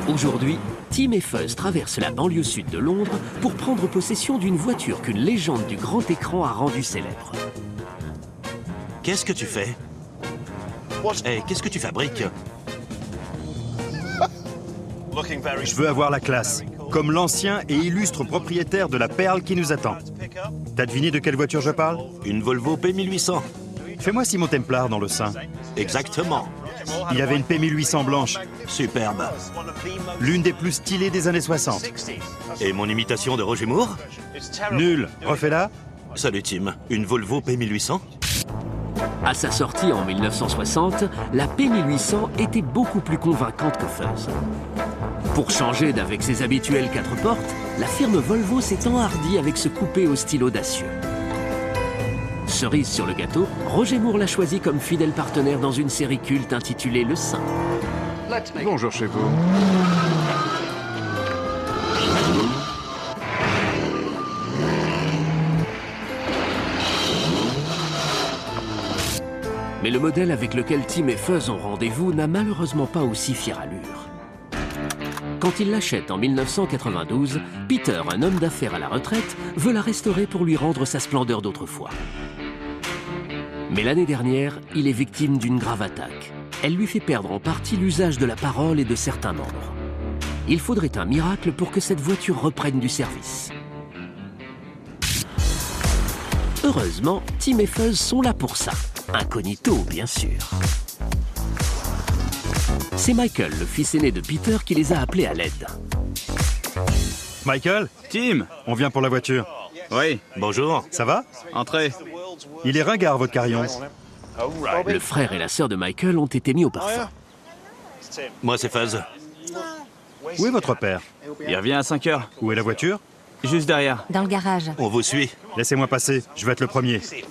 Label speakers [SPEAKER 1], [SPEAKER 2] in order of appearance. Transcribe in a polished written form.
[SPEAKER 1] Aujourd'hui, Tim et Fuzz traversent la banlieue sud de Londres pour prendre possession d'une voiture qu'une légende du grand écran a rendue célèbre.
[SPEAKER 2] Qu'est-ce que tu fais? Et qu'est-ce que tu fabriques?
[SPEAKER 3] Je veux avoir la classe, comme l'ancien et illustre propriétaire de la perle qui nous attend. T'as deviné de quelle voiture je parle?
[SPEAKER 2] Une Volvo P1800.
[SPEAKER 3] Fais-moi Simon Templar dans le sein.
[SPEAKER 2] Exactement.
[SPEAKER 3] Il avait une P1800 blanche,
[SPEAKER 2] Superbe.
[SPEAKER 3] l'une des plus stylées des années 60.
[SPEAKER 2] Et mon imitation de Roger Moore?
[SPEAKER 3] Nul, refais-la.
[SPEAKER 2] Salut Tim, une Volvo P1800?
[SPEAKER 1] À sa sortie en 1960, la P1800 était beaucoup plus convaincante que Fuzz. Pour changer d'avec ses habituels 4 portes, la firme Volvo s'est enhardie avec ce coupé au style audacieux. Cerise sur le gâteau, Roger Moore l'a choisi comme fidèle partenaire dans une série culte intitulée Le Saint.
[SPEAKER 4] Bonjour chez vous.
[SPEAKER 1] Mais le modèle avec lequel Tim et Fuzz ont rendez-vous n'a malheureusement pas aussi fière allure. Quand il l'achète en 1992, Peter, un homme d'affaires à la retraite, veut la restaurer pour lui rendre sa splendeur d'autrefois. Mais l'année dernière, il est victime d'une grave attaque. Elle lui fait perdre en partie l'usage de la parole et de certains membres. Il faudrait un miracle pour que cette voiture reprenne du service. Heureusement, Tim et Fuzz sont là pour ça. Incognito, bien sûr. C'est Michael, le fils aîné de Peter, qui les a appelés à l'aide.
[SPEAKER 3] Michael,
[SPEAKER 4] Tim.
[SPEAKER 3] on vient pour la voiture.
[SPEAKER 4] Oui,
[SPEAKER 2] Bonjour.
[SPEAKER 3] Ça va?
[SPEAKER 4] entrez.
[SPEAKER 3] Il est ringard, votre carillon.
[SPEAKER 1] Le frère et la sœur de Michael ont été mis au parfum.
[SPEAKER 2] Moi c'est Fuzz.
[SPEAKER 3] Où est votre père?
[SPEAKER 4] Il revient à 5 heures.
[SPEAKER 3] Où est la voiture?
[SPEAKER 4] Juste derrière.
[SPEAKER 5] Dans le garage.
[SPEAKER 2] On vous suit.
[SPEAKER 3] Laissez-moi passer, je vais être le premier.